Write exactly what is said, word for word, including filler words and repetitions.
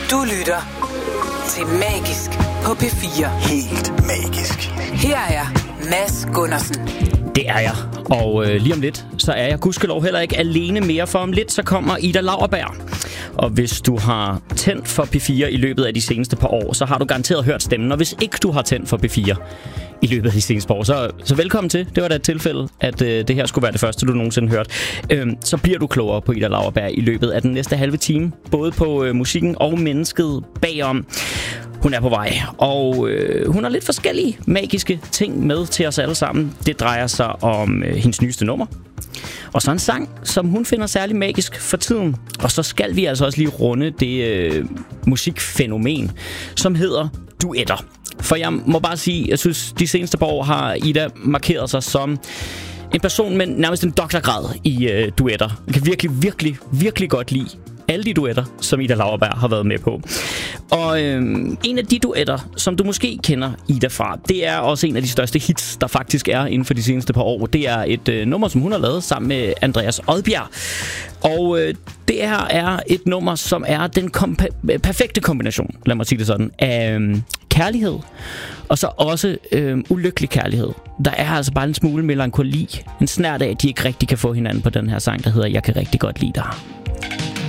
Du lytter til Magisk på P fire. Helt magisk. Her er Mads Gundersen. Det er jeg, og øh, lige om lidt, så er jeg gudskelov heller ikke alene mere, for om lidt, så kommer Ida Lauerberg. Og hvis du har tændt for P fire i løbet af de seneste par år, så har du garanteret hørt stemmen. Og hvis ikke du har tændt for P fire i løbet af de seneste par år, så, så velkommen til. Det var da et tilfælde, at øh, det her skulle være det første, du nogensinde hørte. Øhm, så bliver du klogere på Ida Lauerberg i løbet af den næste halve time, både på øh, musikken og mennesket bagom. Hun er på vej, og øh, hun har lidt forskellige magiske ting med til os alle sammen. Det drejer sig om øh, hendes nyeste nummer, og så en sang, som hun finder særlig magisk for tiden. Og så skal vi altså også lige runde det øh, musikfænomen, som hedder duetter. For jeg må bare sige, jeg synes, de seneste par år har Ida markeret sig som en person med nærmest en doktorgrad i øh, duetter. Jeg kan virkelig, virkelig, virkelig godt lide alle de duetter, som Ida Lauerberg har været med på. Og øhm, en af de duetter, som du måske kender Ida fra, det er også en af de største hits, der faktisk er inden for de seneste par år. Det er et øh, nummer, som hun har lavet sammen med Andreas Odbjerg. Og øh, det her er et nummer, som er den kompa- perfekte kombination, lad mig sige det sådan, af øh, kærlighed, og så også øh, ulykkelig kærlighed. Der er altså bare en smule melankoli, en snert af, at de ikke rigtig kan få hinanden på den her sang, der hedder Jeg kan rigtig godt lide dig.